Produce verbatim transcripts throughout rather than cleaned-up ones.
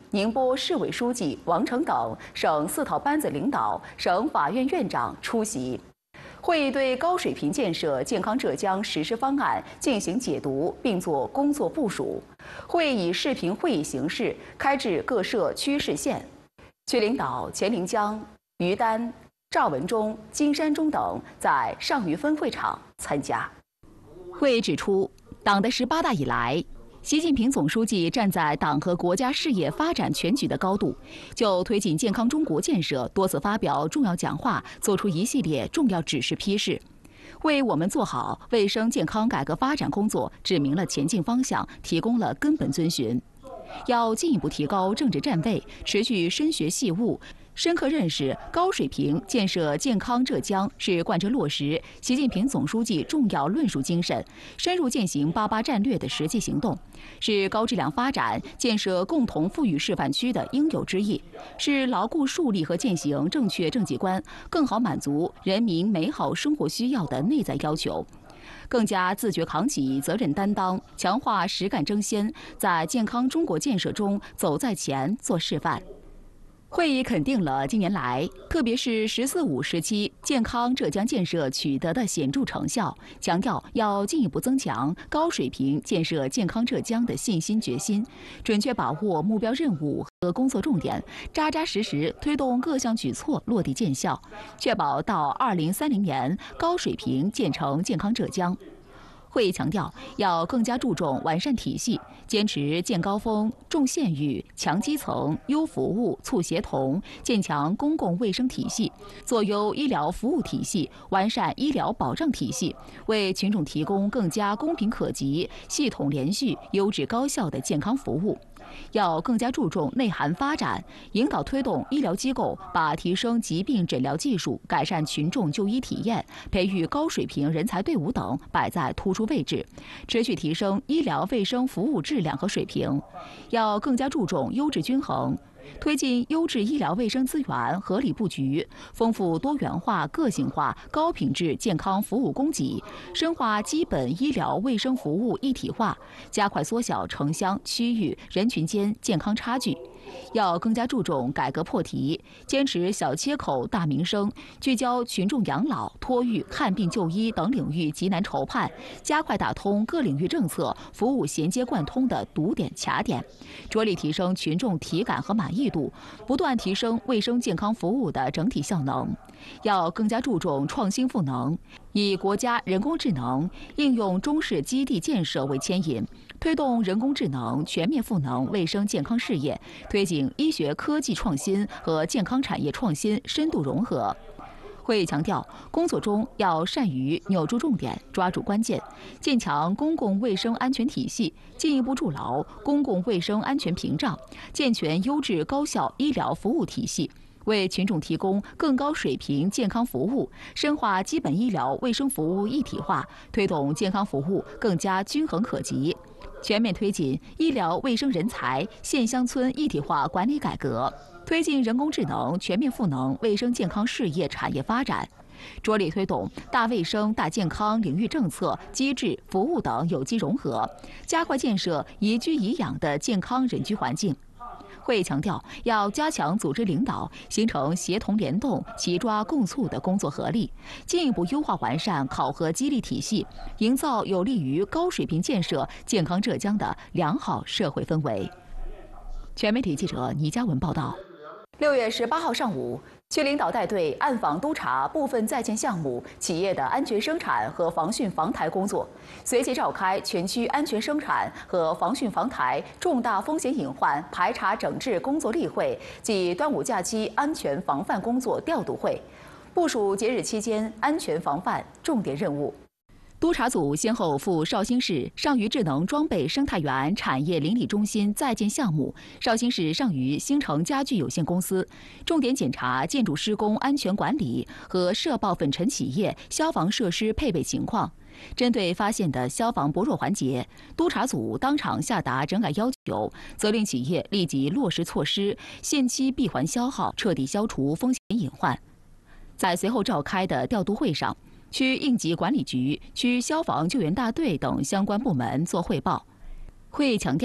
宁波市委书记王成等省四套班子领导、省法院院长出席。会议对高水平建设健康浙江实施方案进行解读，并作工作部署。会议以视频会议形式开至各社区市县。区领导钱临江、于丹、赵文忠、金山中等在上虞分会场参加。会议指出，党的十八大以来，习近平总书记站在党和国家事业发展全局的高度，就推进健康中国建设多次发表重要讲话，作出一系列重要指示批示，为我们做好卫生健康改革发展工作指明了前进方向，提供了根本遵循。要进一步提高政治站位，持续深学细悟，深刻认识高水平建设健康浙江是贯彻落实习近平总书记重要论述精神、深入践行八八战略的实际行动，是高质量发展建设共同富裕示范区的应有之义，是牢固树立和践行正确政绩观，更好满足人民美好生活需要的内在要求。更加自觉扛起责任担当，强化实干争先，在健康中国建设中走在前、做示范。会议肯定了近年来，特别是“十四五”时期健康浙江建设取得的显著成效，强调要进一步增强高水平建设健康浙江的信心决心，准确把握目标任务和工作重点，扎扎实实推动各项举措落地见效，确保到二零三零年高水平建成健康浙江。会议强调，要更加注重完善体系，坚持建高峰、重县域、强基层、优服务、促协同，建强公共卫生体系，做优医疗服务体系，完善医疗保障体系，为群众提供更加公平可及、系统连续、优质高效的健康服务。要更加注重内涵发展，引导推动医疗机构把提升疾病诊疗技术、改善群众就医体验、培育高水平人才队伍等摆在突出位置，持续提升医疗卫生服务质量和水平。要更加注重优质均衡，推进优质医疗卫生资源合理布局，丰富多元化、个性化、高品质健康服务供给，深化基本医疗卫生服务一体化，加快缩小城乡、区域、人群间健康差距。要更加注重改革破题，坚持小切口大民生，聚焦群众养老、托育、看病就医等领域急难愁盼，加快打通各领域政策服务衔接贯通的堵点卡点，着力提升群众体感和满意度，不断提升卫生健康服务的整体效能。要更加注重创新赋能，以国家人工智能应用中式基地建设为牵引，推动人工智能全面赋能卫生健康事业，推进医学科技创新和健康产业创新深度融合。会议强调，工作中要善于扭住重点、抓住关键，建强公共卫生安全体系，进一步筑牢公共卫生安全屏障，健全优质高效医疗服务体系，为群众提供更高水平健康服务，深化基本医疗卫生服务一体化，推动健康服务更加均衡可及，全面推进医疗卫生人才县乡村一体化管理改革，推进人工智能全面赋能卫生健康事业产业发展，着力推动大卫生、大健康领域政策、机制、服务等有机融合，加快建设宜居宜养的健康人居环境。会议强调，要加强组织领导，形成协同联动、齐抓共促的工作合力，进一步优化完善考核激励体系，营造有利于高水平建设健康浙江的良好社会氛围。全媒体记者倪嘉文报道。六月十八号上午，区领导带队暗访督查部分在建项目企业的安全生产和防汛防台工作，随即召开全区安全生产和防汛防台重大风险隐患排查整治工作例会暨端午假期安全防范工作调度会，部署节日期间安全防范重点任务。督查组先后赴绍兴市上虞智能装备生态园产业邻里中心在建项目、绍兴市上虞兴城家具有限公司，重点检查建筑施工安全管理和涉爆粉尘企业消防设施配备情况。针对发现的消防薄弱环节，督查组当场下达整改要求，责令企业立即落实措施，限期闭环消耗，彻底消除风险隐患。在随后召开的调度会上，区应急管理局、区消防救援大队等相关部门作汇报。会议强调，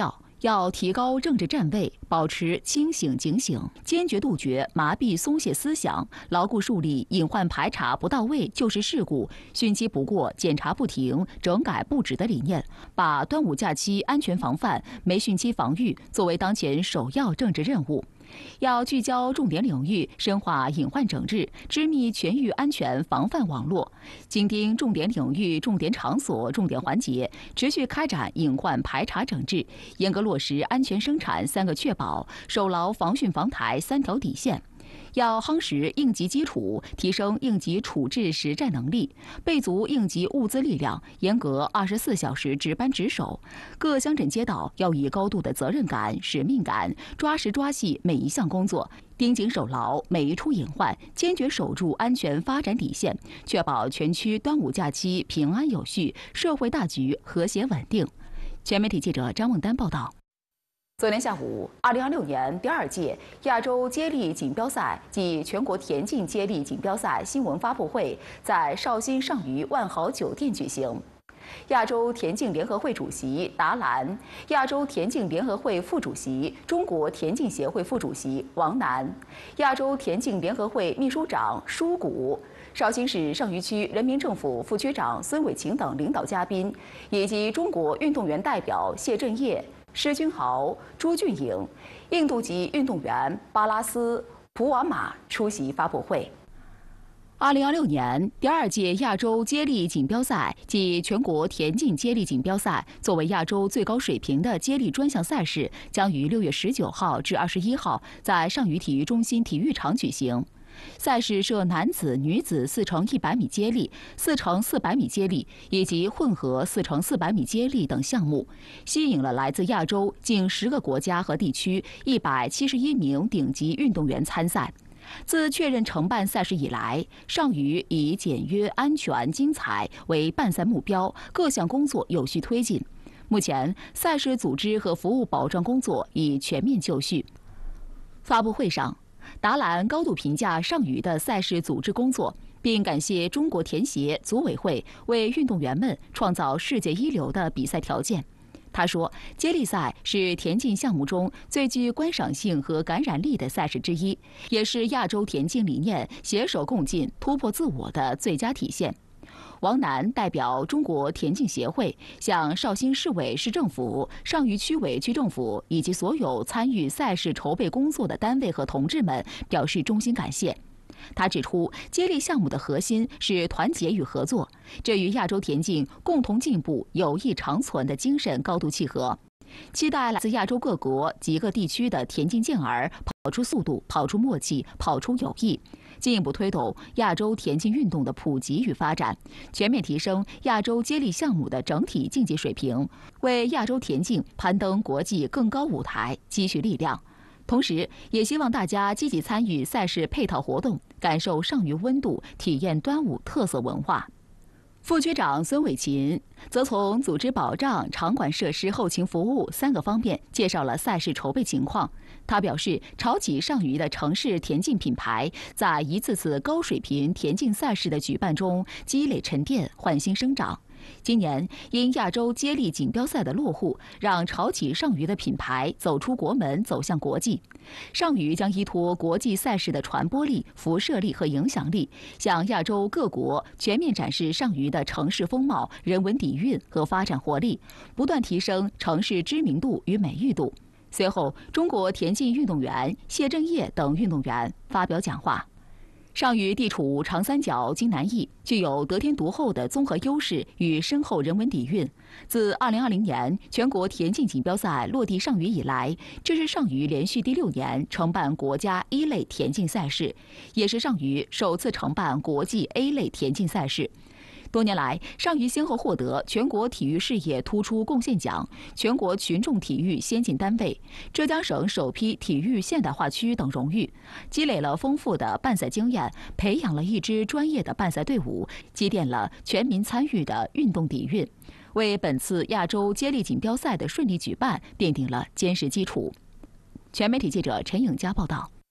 要提高政治站位，保持清醒警醒，坚决杜绝麻痹松懈思想，牢固树立隐患排查不到位就是事故、汛期不过检查不停、整改不止的理念，把端午假期安全防范、梅汛期防御作为当前首要政治任务。要聚焦重点领域，深化隐患整治，织密全域安全防范网络，紧盯重点领域、重点场所、重点环节，持续开展隐患排查整治，严格落实安全生产三个确保，守牢防汛防台三条底线。要夯实应急基础，提升应急处置实战能力，备足应急物资力量，严格二十四小时值班值守。各乡镇街道要以高度的责任感、使命感，抓实抓细每一项工作，盯紧守牢每一处隐患，坚决守住安全发展底线，确保全区端午假期平安有序，社会大局和谐稳定。全媒体记者张梦丹报道。昨天下午，二零二六年第二届亚洲接力锦标赛暨全国田径接力锦标赛新闻发布会在绍兴上虞万豪酒店举行。亚洲田径联合会主席达兰、亚洲田径联合会副主席、中国田径协会副主席王楠、亚洲田径联合会秘书长舒谷、绍兴市上虞区人民政府副区长孙伟琴等领导嘉宾，以及中国运动员代表谢震业、施君豪、朱俊颖、印度籍运动员巴拉斯普瓦马出席发布会。二零二六年第二届亚洲接力锦标赛暨全国田径接力锦标赛，作为亚洲最高水平的接力专项赛事，将于六月十九号至二十一号在上虞体育中心体育场举行。赛事设男子、女子四乘一百米接力、四乘四百米接力以及混合四乘四百米接力等项目，吸引了来自亚洲近十个国家和地区一百七十一名顶级运动员参赛。自确认承办赛事以来，上虞以简约、安全、精彩为办赛目标，各项工作有序推进。目前，赛事组织和服务保障工作已全面就绪。发布会上，达兰高度评价上虞的赛事组织工作，并感谢中国田协组委会为运动员们创造世界一流的比赛条件。他说，接力赛是田径项目中最具观赏性和感染力的赛事之一，也是亚洲田径理念携手共进、突破自我的最佳体现。王楠代表中国田径协会向绍兴市委市政府、上虞区委区政府以及所有参与赛事筹备工作的单位和同志们表示衷心感谢。他指出，接力项目的核心是团结与合作，这与亚洲田径共同进步、友谊长存的精神高度契合。期待来自亚洲各国及各地区的田径健儿跑出速度、跑出默契、跑出友谊，进一步推动亚洲田径运动的普及与发展，全面提升亚洲接力项目的整体竞技水平，为亚洲田径攀登国际更高舞台积蓄力量。同时，也希望大家积极参与赛事配套活动，感受上虞温度，体验端午特色文化。副区长孙伟琴则从组织保障、场馆设施、后勤服务三个方面介绍了赛事筹备情况。他表示，潮起上虞的城市田径品牌在一次次高水平田径赛事的举办中积累沉淀、焕新生长。今年因亚洲接力锦标赛的落户，让潮起上虞的品牌走出国门，走向国际。上虞将依托国际赛事的传播力、辐射力和影响力，向亚洲各国全面展示上虞的城市风貌、人文底蕴和发展活力，不断提升城市知名度与美誉度。随后，中国田径运动员谢震业等运动员发表讲话。上虞地处长三角京南弋，具有得天独厚的综合优势与深厚人文底蕴。自二零二零年全国田径锦标赛落地上虞以来，这是上虞连续第六年承办国家一类田径赛事，也是上虞首次承办国际 A 类田径赛事。多年来，上虞先后获得全国体育事业突出贡献奖、全国群众体育先进单位、浙江省首批体育现代化区等荣誉，积累了丰富的办赛经验，培养了一支专业的办赛队伍，积淀了全民参与的运动底蕴，为本次亚洲接力锦标赛的顺利举办奠定了坚实基础。全媒体记者陈颖佳报道。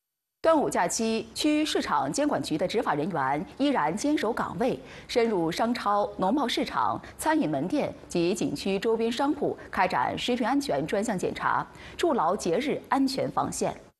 端午假期，区市场监管局的执法人员依然坚守岗位，深入商超、农贸市场、餐饮门店及景区周边商铺，开展食品安全专项检查，筑牢节日安全防线。